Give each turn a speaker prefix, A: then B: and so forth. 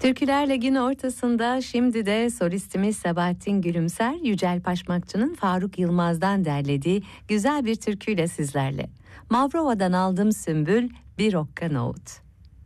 A: Türküler Ligi'nin ortasında şimdi de solistimiz Sabahattin Gülümser, Yücel Paşmakçı'nın Faruk Yılmaz'dan derlediği güzel bir türküyle sizlerle. Mavrova'dan aldım sümbül, bir okka nohut.